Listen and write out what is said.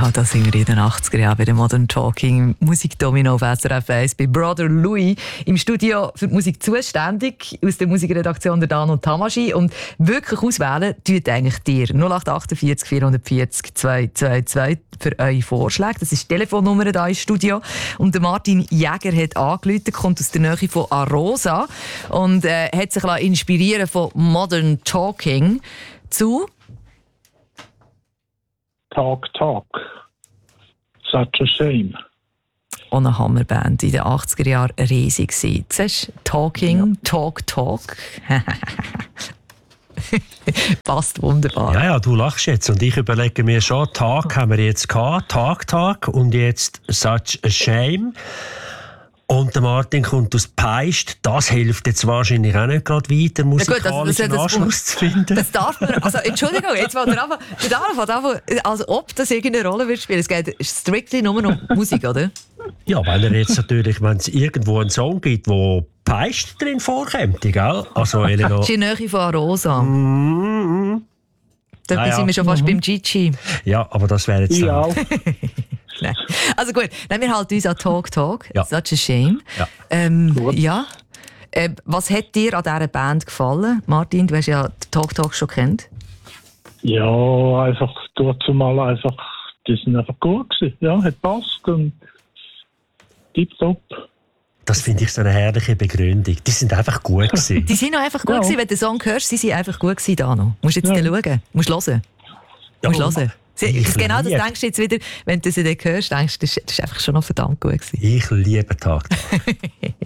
Ja, da sind wir in den 80er Jahren bei der Modern Talking. Musikdomino auf SRF 1 bei Brother Louis. Im Studio für die Musik zuständig, aus der Musikredaktion der Dan und Tamaschi. Und wirklich auswählen tut eigentlich dir. 0848 440 222 für eure Vorschläge. Das ist die Telefonnummer hier im Studio. Und der Martin Jäger hat angerufen, kommt aus der Nähe von Arosa und hat sich inspirieren von Modern Talking zu Talk, Talk. Such a shame. Und eine Hammerband in den 80er Jahren riesig gewesen. Du siehst, Talking, ja. Talk, Talk. Passt wunderbar. Ja, du lachst jetzt. Und ich überlege mir schon, Tag haben wir jetzt gehabt, Tag und jetzt Such a Shame. Und der Martin kommt aus Peist. Das hilft jetzt wahrscheinlich auch nicht gerade weiter, musikalischen Anschluss zu finden. Das darf man. Also, Entschuldigung, jetzt will der anfangen, als ob das irgendeine Rolle wird spielen. Es geht strictly nur um Musik, oder? Ja, weil er jetzt natürlich, wenn es irgendwo einen Song gibt, wo Peist drin vorkommt, gell? Also, das ist die Nähe von Arosa. Da sind wir schon fast beim Gigi. Ja, aber das wäre jetzt ja. Nein. Also gut, wir halten uns an Talk. Ja. Such a shame. Ja. Was hat dir an dieser Band gefallen? Martin, du hast ja Talk schon kennt. Ja, einfach dazu mal einfach, die sind einfach gut gewesen. Ja, hat passt und tipptopp. Das finde ich so eine herrliche Begründung. Die sind einfach gut gewesen. Die sind auch einfach gut gewesen. Wenn du den Song hörst, sie sind einfach gut gewesen, Dano. Musst jetzt schauen. Musst hören. Genau das denkst du jetzt wieder, wenn du sie dann hörst, denkst du, das ist einfach schon noch verdammt gut gewesen. Ich liebe Tag.